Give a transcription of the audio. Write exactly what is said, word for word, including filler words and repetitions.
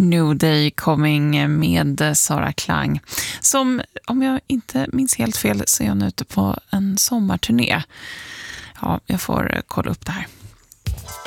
New Day Coming med Sara Klang. Som, om jag inte minns helt fel, så är hon ute på en sommarturné. Ja, jag får kolla upp det här.